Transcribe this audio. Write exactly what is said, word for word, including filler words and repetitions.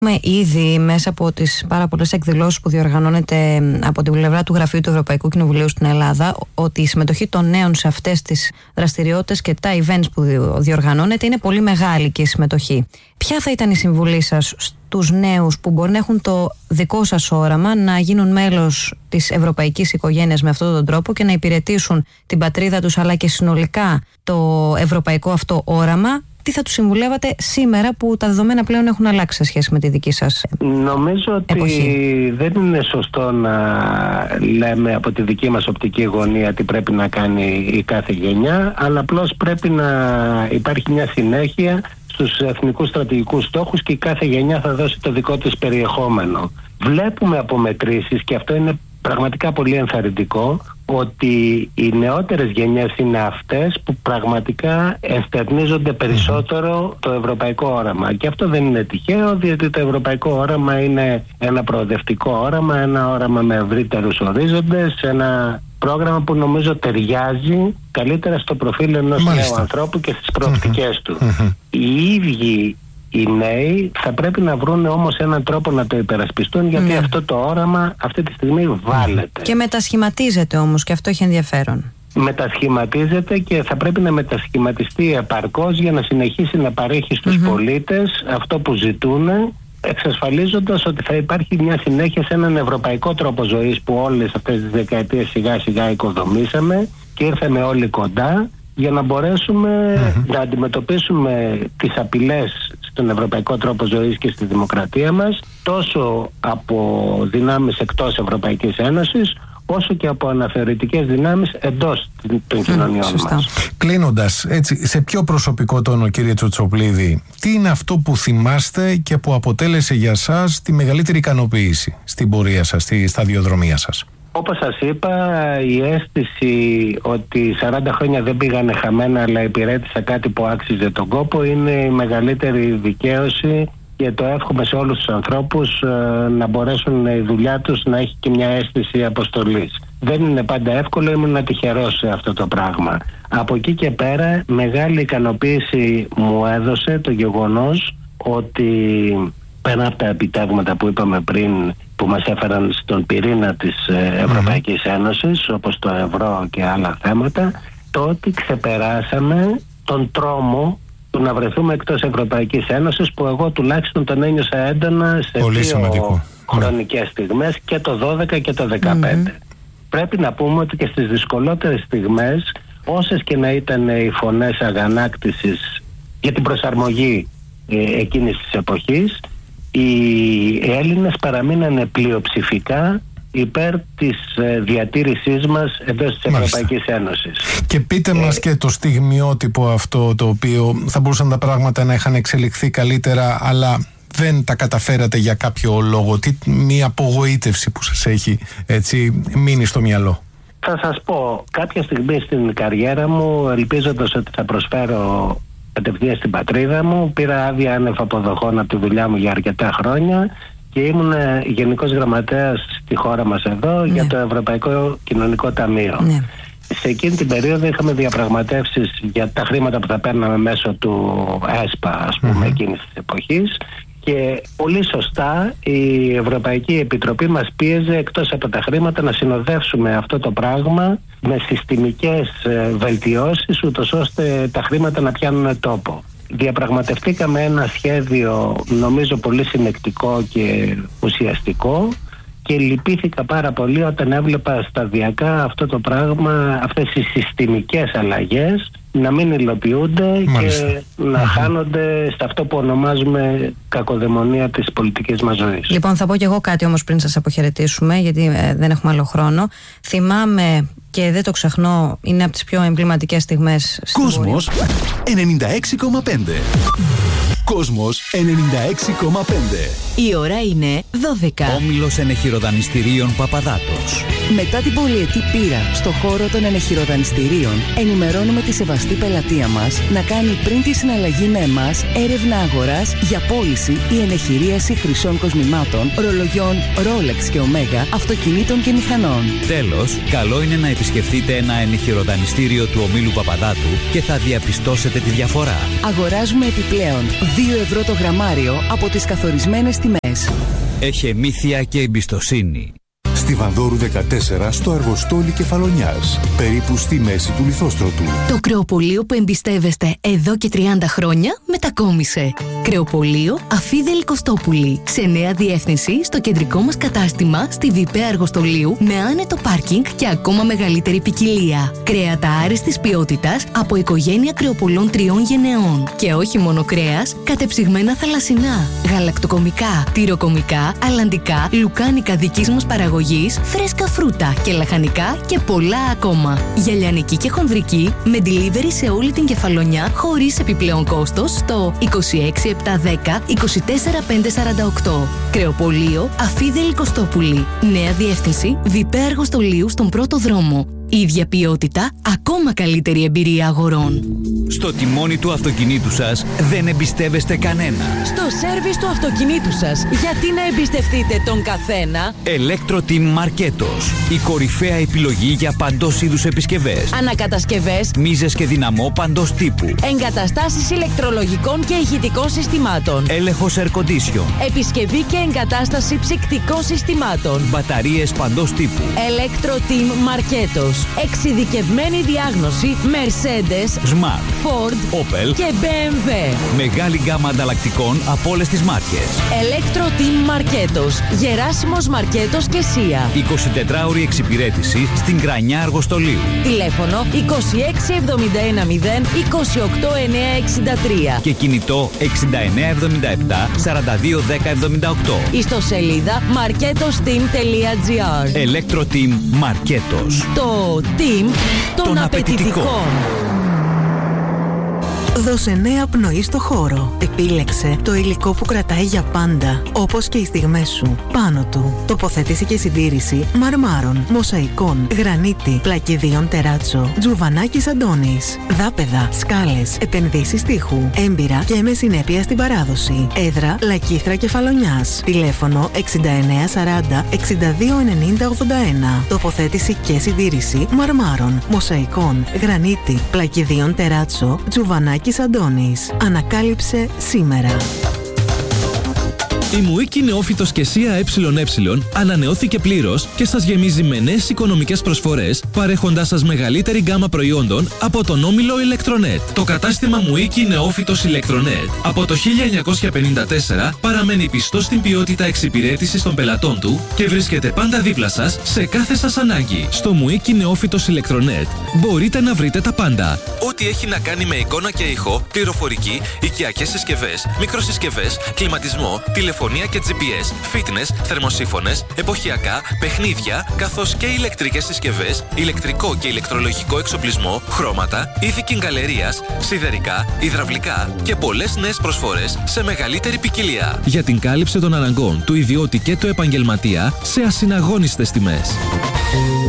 Ήδη μέσα από τις πάρα πολλές εκδηλώσεις που διοργανώνεται από την πλευρά του Γραφείου του Ευρωπαϊκού Κοινοβουλίου στην Ελλάδα, ότι η συμμετοχή των νέων σε αυτές τις δραστηριότητες και τα events που διοργανώνεται είναι πολύ μεγάλη και η συμμετοχή. Ποια θα ήταν η συμβουλή σας στους νέους που μπορεί να έχουν το δικό σας όραμα να γίνουν μέλος της ευρωπαϊκής οικογένειας με αυτόν τον τρόπο και να υπηρετήσουν την πατρίδα τους αλλά και συνολικά το ευρωπαϊκό αυτό όραμα? Τι θα τους συμβουλεύατε σήμερα που τα δεδομένα πλέον έχουν αλλάξει σε σχέση με τη δική σας Νομίζω ότι εποχή? Δεν είναι σωστό να λέμε από τη δική μας οπτική γωνία τι πρέπει να κάνει η κάθε γενιά, αλλά απλώς πρέπει να υπάρχει μια συνέχεια στους εθνικούς στρατηγικούς στόχους και η κάθε γενιά θα δώσει το δικό της περιεχόμενο. Βλέπουμε από μετρήσεις, και αυτό είναι πραγματικά πολύ ενθαρρυντικό, ότι οι νεότερες γενιές είναι αυτές που πραγματικά εστερνίζονται περισσότερο το ευρωπαϊκό όραμα. Και αυτό δεν είναι τυχαίο, διότι το ευρωπαϊκό όραμα είναι ένα προοδευτικό όραμα, ένα όραμα με ευρύτερους ορίζοντες, ένα πρόγραμμα που νομίζω ταιριάζει καλύτερα στο προφίλ ενός νέου ανθρώπου και στις προοπτικές του. Οι ίδιοι οι νέοι θα πρέπει να βρουν όμως έναν τρόπο να το υπερασπιστούν, γιατί ναι. αυτό το όραμα αυτή τη στιγμή βάλεται. Και μετασχηματίζεται όμως, και αυτό έχει ενδιαφέρον. Μετασχηματίζεται και θα πρέπει να μετασχηματιστεί επαρκώς για να συνεχίσει να παρέχει στους mm-hmm. πολίτες αυτό που ζητούν, εξασφαλίζοντας ότι θα υπάρχει μια συνέχεια σε έναν ευρωπαϊκό τρόπο ζωής που όλες αυτές τις δεκαετίες σιγά σιγά οικοδομήσαμε και ήρθαμε όλοι κοντά, για να μπορέσουμε mm-hmm. να αντιμετωπίσουμε τις απειλές στον ευρωπαϊκό τρόπο ζωής και στη δημοκρατία μας, τόσο από δυνάμεις εκτός Ευρωπαϊκής Ένωσης, όσο και από αναθεωρητικές δυνάμεις εντός των κοινωνιών mm, μας. Κλείνοντας, έτσι, σε πιο προσωπικό τόνο, κύριε Τσοτσοπλίδη, τι είναι αυτό που θυμάστε και που αποτέλεσε για σας τη μεγαλύτερη ικανοποίηση στην πορεία σας, στη σταδιοδρομία σας? Όπως σας είπα, η αίσθηση ότι σαράντα χρόνια δεν πήγανε χαμένα αλλά υπηρέτησα κάτι που άξιζε τον κόπο είναι η μεγαλύτερη δικαίωση, και το εύχομαι σε όλους τους ανθρώπους ε, να μπορέσουν η δουλειά τους να έχει και μια αίσθηση αποστολής. Δεν είναι πάντα εύκολο, ήμουν τυχερός σε αυτό το πράγμα. Από εκεί και πέρα μεγάλη ικανοποίηση μου έδωσε το γεγονός ότι πέρα από τα επιτεύγματα που είπαμε πριν, που μας έφεραν στον πυρήνα της Ευρωπαϊκής mm-hmm. Ένωσης, όπως το ευρώ και άλλα θέματα, το ότι ξεπεράσαμε τον τρόμο του να βρεθούμε εκτός Ευρωπαϊκής Ένωσης, που εγώ τουλάχιστον τον ένιωσα έντονα σε πολύ δύο σημαντικό. χρονικές στιγμές, και το δώδεκα και το δεκαπέντε. Mm-hmm. Πρέπει να πούμε ότι και στις δυσκολότερες στιγμές, όσες και να ήταν οι φωνές αγανάκτησης για την προσαρμογή ε, εκείνης της εποχής, οι Έλληνες παραμείνανε πλειοψηφικά υπέρ της ε, διατήρησής μας εντός της Ευρωπαϊκής Ένωσης. Και πείτε ε, μας και το στιγμιότυπο αυτό, το οποίο θα μπορούσαν τα πράγματα να είχαν εξελιχθεί καλύτερα, αλλά δεν τα καταφέρατε για κάποιο λόγο. Τι, μια απογοήτευση που σας έχει έτσι μείνει στο μυαλό? Θα σας πω, κάποια στιγμή στην καριέρα μου, ελπίζοντας ότι θα προσφέρω κατευθείαν στην πατρίδα μου, πήρα άδεια άνευ αποδοχών από τη δουλειά μου για αρκετά χρόνια και ήμουν γενικός γραμματέας στη χώρα μας εδώ ναι. για το Ευρωπαϊκό Κοινωνικό Ταμείο. Ναι. Σε εκείνη την περίοδο είχαμε διαπραγματεύσεις για τα χρήματα που θα παίρναμε μέσω του ΕΣΠΑ, ας πούμε, mm-hmm. εκείνης της εποχής, και πολύ σωστά η Ευρωπαϊκή Επιτροπή μας πίεζε εκτός από τα χρήματα να συνοδεύσουμε αυτό το πράγμα με συστημικές βελτιώσεις, ούτως ώστε τα χρήματα να πιάνουν τόπο. Διαπραγματευτήκαμε ένα σχέδιο νομίζω πολύ συνεκτικό και ουσιαστικό, και λυπήθηκα πάρα πολύ όταν έβλεπα σταδιακά αυτό το πράγμα, αυτές οι συστημικές αλλαγές να μην υλοποιούνται Μάλιστα. και να mm-hmm. χάνονται σε αυτό που ονομάζουμε κακοδαιμονία της πολιτικής μας ζωής. Λοιπόν, θα πω κι εγώ κάτι όμως πριν σας αποχαιρετήσουμε, γιατί ε, δεν έχουμε άλλο χρόνο. Θυμάμαι, και δεν το ξεχνώ, είναι από τις πιο εμβληματικές στιγμές. Κόσμος ενενήντα έξι κόμμα πέντε. Κόσμος ενενήντα έξι κόμμα πέντε. Η ώρα είναι δώδεκα. Όμιλος ενεχειροδανιστηρίων Παπαδάτος. Μετά την πολυετή πείρα στο χώρο των ενεχειροδανιστηρίων, ενημερώνουμε τη σεβαστή πελατεία μας να κάνει πριν τη συναλλαγή με εμάς έρευνα αγοράς για πώληση ή ενεχειρίαση χρυσών κοσμημάτων, ρολογιών Rolex και Omega, αυτοκινήτων και μηχανών. Τέλος, καλό είναι να επισκεφτείτε ένα ενεχειροδανιστήριο του ομίλου Παπαδάτου και θα διαπιστώσετε τη διαφορά. Αγοράζουμε επιπλέον δύο ευρώ το γραμμάριο από τις καθορισμένες τιμές. Έχει μύθια και εμπιστοσύνη. Στη Βανδόρου δεκατέσσερα, στο Αργοστόλι Κεφαλονιάς, περίπου στη μέση του Λιθόστρωτου. Το κρεοπωλείο που εμπιστεύεστε εδώ και τριάντα χρόνια μετακόμισε. Κρεοπωλείο Αφίδελη Κωστόπουλη. Σε νέα διεύθυνση στο κεντρικό μας κατάστημα στη Βιπέ Αργοστολίου με άνετο πάρκινγκ και ακόμα μεγαλύτερη ποικιλία. Κρέατα άριστης ποιότητας από οικογένεια κρεοπολών τριών γενεών. Και όχι μόνο κρέας, κατεψυγμένα θαλασσινά, γαλακτοκομικά, τυροκομικά, αλλαντικά, λουκάνικα δικής μας παραγωγής, φρέσκα φρούτα και λαχανικά και πολλά ακόμα. Για λιανική και χονδρική με delivery σε όλη την Κεφαλονιά χωρίς επιπλέον κόστος στο είκοσι έξι επτακόσια δέκα είκοσι τέσσερα πεντακόσια σαράντα οκτώ. Κρεοπωλείο Αφίδελη Κωστόπουλη. Νέα διεύθυνση Βιπέ Αργοστολίου στον πρώτο δρόμο. Ίδια ποιότητα, ακόμα καλύτερη εμπειρία αγορών. Στο τιμόνι του αυτοκινήτου σας δεν εμπιστεύεστε κανένα. Στο σέρβις του αυτοκινήτου σας, γιατί να εμπιστευτείτε τον καθένα? Electro-Team Marketos. Η κορυφαία επιλογή για παντός είδους επισκευές. Ανακατασκευές, μίζες και δυναμό παντός τύπου. εγκαταστάσεις ηλεκτρολογικών και ηχητικών συστημάτων. Έλεγχος air condition. Επισκευή και εγκατάσταση ψυκτικών συστημάτων. Μπαταρίες παντός τύπου. Electro-Team Marketos. Εξειδικευμένη διάγνωση Mercedes, Smart, Ford, Opel και μπι εμ ντάμπλιου. Μεγάλη γκάμα ανταλλακτικών από όλες τις μάρκες. Electro-Team Marketos. Γεράσιμος Μαρκέτος και Σία. εικοσιτετράωρη εξυπηρέτηση στην Κρανιά Αργοστολίου. Τηλέφωνο είκοσι έξι εβδομήντα ένα μηδέν είκοσι οκτώ εννιακόσια εξήντα τρία. Και κινητό εξήντα εννέα εβδομήντα επτά σαράντα δύο δέκα εβδομήντα οκτώ. Ιστοσελίδα marketosteam τελεία τζι άρ. Electro-Team Marketos. Το team των, των απαιτητικών. Δώσε νέα πνοή στο χώρο. Επίλεξε το υλικό που κρατάει για πάντα, όπως και οι στιγμές σου. Πάνω του, τοποθέτηση και συντήρηση μαρμάρων, μοσαϊκών, γρανίτη, πλακιδίων τεράτσο, τζουβανάκης Αντώνης, δάπεδα, σκάλες, επενδύσεις τείχου, έμπειρα και με συνέπεια στην παράδοση. Έδρα Λακήθρα Κεφαλονιάς. Τηλέφωνο εξήντα εννέα σαράντα εξήντα δύο ενενήντα ογδόντα ένα. Τοποθέτηση και συντήρηση μαρμάρων, μοσαϊκών, γρανίτη, πλακιδίων τεράτσο, τζουβανάκης Αντώνης. Ανακάλυψε σήμερα. Η Μουίκη Νεόφυτος και ΣΥΑ ΕΕ ανανεώθηκε πλήρως και σας γεμίζει με νέες οικονομικές προσφορές, παρέχοντάς σας μεγαλύτερη γκάμα προϊόντων από τον όμιλο Electronet. Το κατάστημα Μουίκη Νεόφυτος Electronet από το χίλια εννιακόσια πενήντα τέσσερα παραμένει πιστό στην ποιότητα εξυπηρέτησης των πελατών του και βρίσκεται πάντα δίπλα σας σε κάθε σας ανάγκη. Στο Μουίκη Νεόφυτος Electronet μπορείτε να βρείτε τα πάντα. Ό,τι έχει να κάνει με εικόνα και ήχο, πληροφορική, οικιακές συσκευές, μικροσυσκευές, κλιματισμό, τηλεφωνία και τζι πι ες, fitness, θερμοσύφωνες, εποχιακά, παιχνίδια, καθώς και ηλεκτρικές συσκευές, ηλεκτρικό και ηλεκτρολογικό εξοπλισμό, χρώματα, είδη κιγκαλερίας, σιδερικά, υδραυλικά και πολλές νέες προσφορές σε μεγαλύτερη ποικιλία. Για την κάλυψη των αναγκών του ιδιώτη και του επαγγελματία σε ασυναγώνιστες τιμές.